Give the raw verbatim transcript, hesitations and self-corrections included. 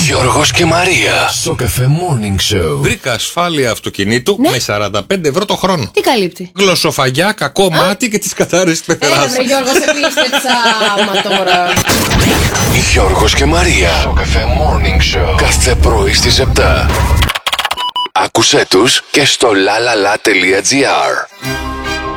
Γιώργος και Μαρία. Σοκαφέ Morning Show. Βρήκα ασφάλεια αυτοκινήτου Ναι. με σαράντα πέντε ευρώ το χρόνο. Τι καλύπτει? Γλωσσοφαγιά, κακό μάτι και τις καθαρές Έλα πεθεράς. βρε Γιώργο, σε πίστεψα. Άμα τώρα. Γιώργος και Μαρία. Σοκαφέ Morning Show. Κάθε πρωί στις επτά. Άκουσέ τους και στο lalala.gr.